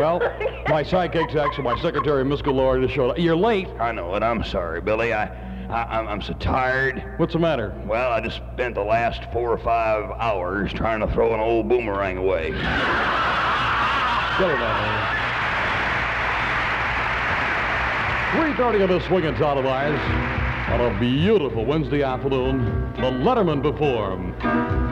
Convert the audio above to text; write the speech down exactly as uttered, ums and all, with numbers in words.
Well, my sidekick's actually my secretary, Miss Galore, just showed up. You're late. I know it. I'm sorry, Billy. I, I, I'm, I'm so tired. What's the matter? Well, I just spent the last four or five hours trying to throw an old boomerang away. Get it out three thirty on the Swingin' Televised on a beautiful Wednesday afternoon. The Letterman perform.